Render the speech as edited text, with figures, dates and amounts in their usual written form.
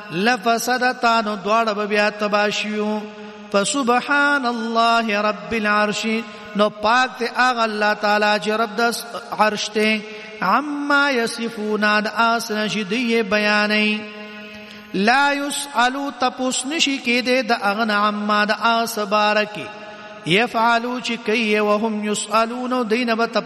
لفسدتا نو دواړه به بیا تباشیو فسبحان الله رب العرش نو پاک ته هغه الله تعالی چې رب د عرش ته عما یصفون د اسن شدی بیانې لا یسالو تپوس نشی کېده د اغن عما د اس بارکی یفعلوا چې کوي وهم یسالون دین به